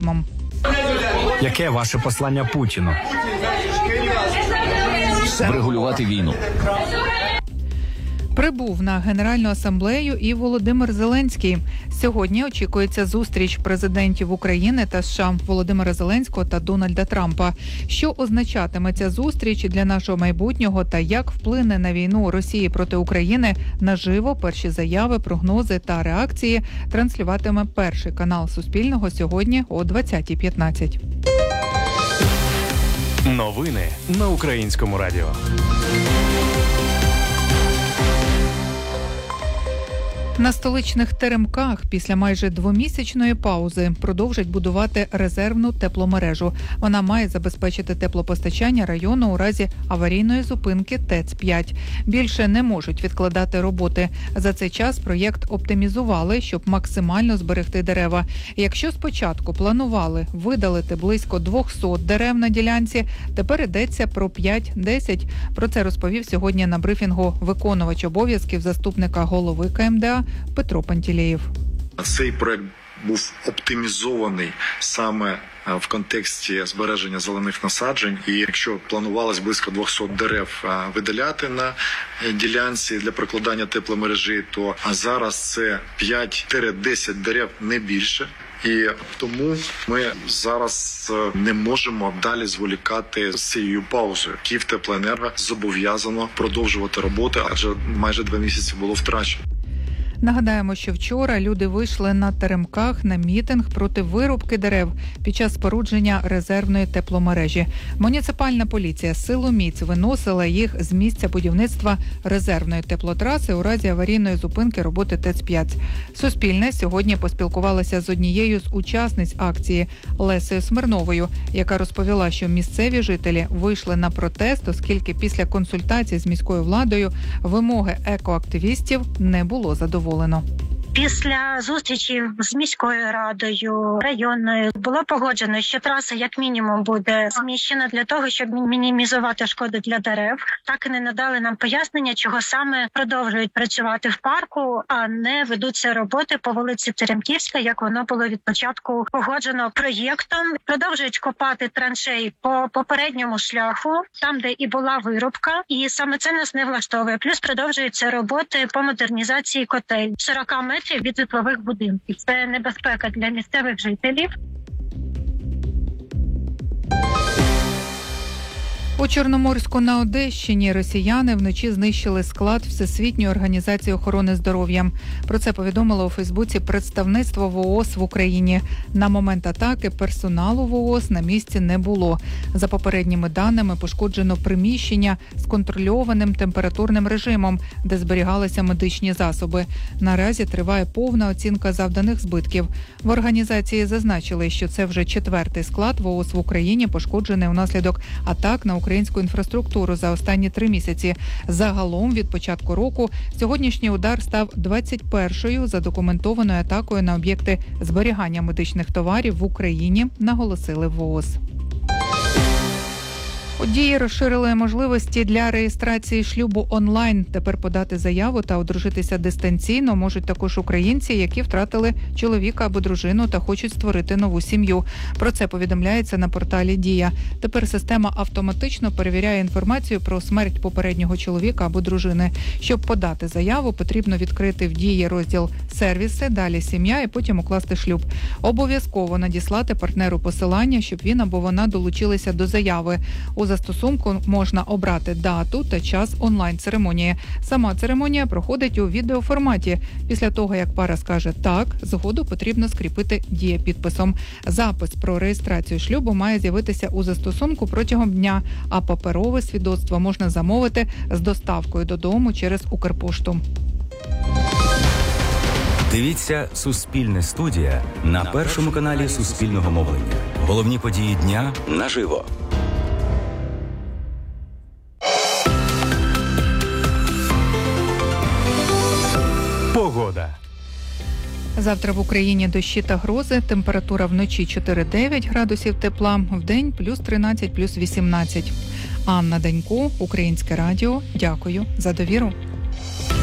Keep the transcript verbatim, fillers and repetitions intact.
туризмом. Яке ваше послання Путіну? Врегулювати війну. Прибув на Генеральну асамблею і Володимир Зеленський. Сьогодні очікується зустріч президентів України та США Володимира Зеленського та Дональда Трампа. Що означатиме ця зустріч для нашого майбутнього та як вплине на війну Росії проти України, наживо перші заяви, прогнози та реакції транслюватиме перший канал Суспільного сьогодні о двадцятій п'ятнадцять. Новини на Українському радіо. На столичних теремках після майже двомісячної паузи продовжать будувати резервну тепломережу. Вона має забезпечити теплопостачання району у разі аварійної зупинки ТЕЦ п'ять. Більше не можуть відкладати роботи. За цей час проєкт оптимізували, щоб максимально зберегти дерева. Якщо спочатку планували видалити близько двісті дерев на ділянці, тепер йдеться про п'ять-десять. Про це розповів сьогодні на брифінгу виконувач обов'язків заступника голови КМДА Петро Пантелеєв. Цей проект був оптимізований саме в контексті збереження зелених насаджень. І якщо планувалось близько двісті дерев видаляти на ділянці для прокладання тепломережі, то зараз це п'ять-десять дерев, не більше. І тому ми зараз не можемо далі зволікати з цією паузою. Київтеплоенерго зобов'язано продовжувати роботи, адже майже два місяці було втрачено. Нагадаємо, що вчора люди вийшли на теремках на мітинг проти вирубки дерев під час спорудження резервної тепломережі. Муніципальна поліція силоміць виносила їх з місця будівництва резервної теплотраси у разі аварійної зупинки роботи ТЕЦ п'ять. Суспільне сьогодні поспілкувалося з однією з учасниць акції Лесею Смирновою, яка розповіла, що місцеві жителі вийшли на протест, оскільки після консультацій з міською владою вимоги екоактивістів не було задоволено. Після зустрічі з міською радою, районною, було погоджено, що траса як мінімум буде зміщена для того, щоб мінімізувати шкоду для дерев. Так і не надали нам пояснення, чого саме продовжують працювати в парку, а не ведуться роботи по вулиці Теремківська, як воно було від початку погоджено проєктом. Продовжують копати траншеї по попередньому шляху, там, де і була вирубка, і саме це нас не влаштовує. Плюс продовжуються роботи по модернізації котель сорок метрів від житлових будинків. Це небезпека для місцевих жителів. У Чорноморську на Одещині росіяни вночі знищили склад Всесвітньої організації охорони здоров'я. Про це повідомило у Фейсбуці представництво ВООЗ в Україні. На момент атаки персоналу ВООЗ на місці не було. За попередніми даними пошкоджено приміщення з контрольованим температурним режимом, де зберігалися медичні засоби. Наразі триває повна оцінка завданих збитків. В організації зазначили, що це вже четвертий склад ВООЗ в Україні, пошкоджений унаслідок атак на українську інфраструктуру за останні три місяці. Загалом від початку року сьогоднішній удар став двадцять першою задокументованою атакою на об'єкти зберігання медичних товарів в Україні, наголосили в ВООЗ. У Дії розширили можливості для реєстрації шлюбу онлайн. Тепер подати заяву та одружитися дистанційно можуть також українці, які втратили чоловіка або дружину та хочуть створити нову сім'ю. Про це повідомляється на порталі Дія. Тепер система автоматично перевіряє інформацію про смерть попереднього чоловіка або дружини. Щоб подати заяву, потрібно відкрити в Дії розділ «Сервіси», далі «Сім'я» і потім укласти шлюб. Обов'язково надіслати партнеру посилання, щоб він або вона долучилися до заяви. У застосунку можна обрати дату та час онлайн-церемонії. Сама церемонія проходить у відеоформаті. Після того, як пара скаже «так», згоду потрібно скріпити дієпідписом. Запис про реєстрацію шлюбу має з'явитися у застосунку протягом дня, а паперове свідоцтво можна замовити з доставкою додому через Укрпошту. Дивіться «Суспільне студія» на першому каналі Суспільного мовлення. Головні події дня наживо. Погода. Завтра в Україні дощі та грози, температура вночі чотири-дев'ять градусів тепла, вдень плюс тринадцять, плюс вісімнадцять. Анна Данько, Українське радіо. Дякую за довіру.